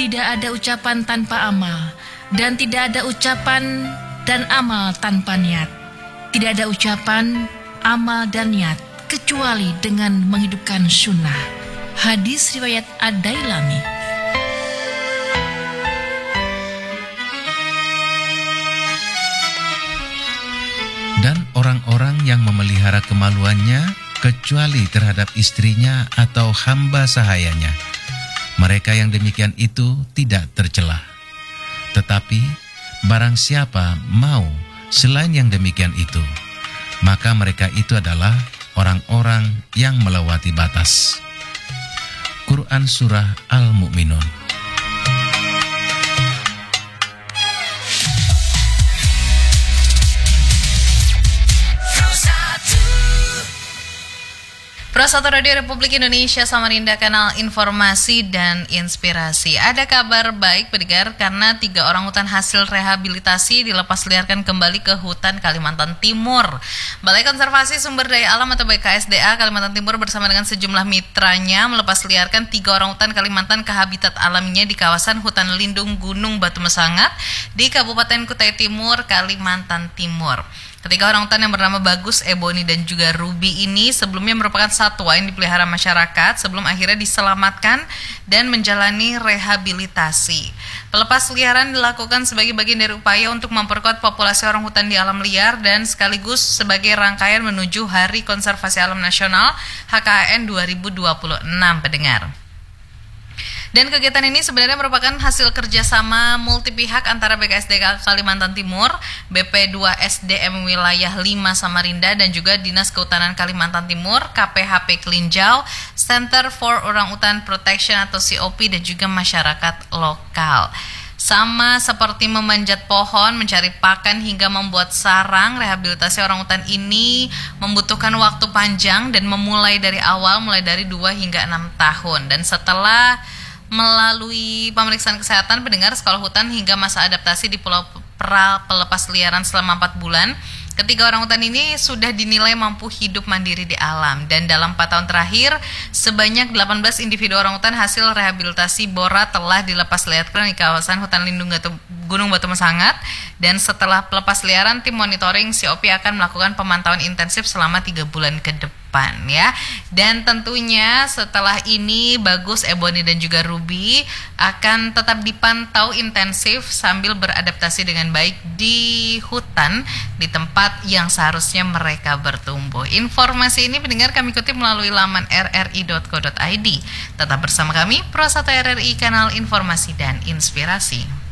Tidak ada ucapan tanpa amal, dan tidak ada ucapan dan amal tanpa niat. Tidak ada ucapan, amal, dan niat kecuali dengan menghidupkan sunnah. Hadis riwayat Ad-Dailami. Dan orang-orang yang memelihara kemaluannya kecuali terhadap istrinya atau hamba sahayanya, mereka yang demikian itu tidak tercela. Tetapi barang siapa mau selain yang demikian itu, maka mereka itu adalah orang-orang yang melewati batas. Quran Surah Al-Mu'minun. Pro 1 Radio Republik Indonesia Samarinda, kanal informasi dan inspirasi. Ada kabar baik pendengar karena 3 orangutan hasil rehabilitasi dilepas liarkan kembali ke hutan Kalimantan Timur. Balai Konservasi Sumber Daya Alam atau BKSDA Kalimantan Timur bersama dengan sejumlah mitranya melepas liarkan 3 orangutan Kalimantan ke habitat alaminya di kawasan hutan lindung Gunung Batu Mesangat di Kabupaten Kutai Timur, Kalimantan Timur. Ketiga orangutan yang bernama Bagus, Ebony, dan juga Ruby ini sebelumnya merupakan satwa yang dipelihara masyarakat sebelum akhirnya diselamatkan dan menjalani rehabilitasi. Pelepas liaran dilakukan sebagai bagian dari upaya untuk memperkuat populasi orangutan di alam liar dan sekaligus sebagai rangkaian menuju Hari Konservasi Alam Nasional HKAN 2026 pendengar. Dan kegiatan ini sebenarnya merupakan hasil kerjasama multi pihak antara BKSDA Kalimantan Timur, BP2SDM Wilayah 5 Samarinda, dan juga Dinas Kehutanan Kalimantan Timur, KPHP Kelinjau, Center for Orangutan Protection atau COP, dan juga masyarakat lokal. Sama seperti memanjat pohon, mencari pakan, hingga membuat sarang, rehabilitasi orangutan ini membutuhkan waktu panjang dan memulai dari awal, mulai dari 2 hingga 6 tahun. Dan setelah melalui pemeriksaan kesehatan pendengar, sekolah hutan hingga masa adaptasi di Pulau Pelepas Liaran selama 4 bulan, ketiga orangutan ini sudah dinilai mampu hidup mandiri di alam. Dan dalam 4 tahun terakhir, sebanyak 18 individu orangutan hasil rehabilitasi Bora telah dilepas liarkan di kawasan hutan lindung Gunung Batu Mesangat. Dan setelah pelepas liaran, tim monitoring COP akan melakukan pemantauan intensif selama 3 bulan ke depan ya. Dan tentunya setelah ini Bagus, Ebony, dan juga Ruby akan tetap dipantau intensif sambil beradaptasi dengan baik di hutan di tempat yang seharusnya mereka bertumbuh. Informasi ini pendengar kami kutip melalui laman rri.co.id. Tetap bersama kami Pro 1 RRI, kanal informasi dan inspirasi.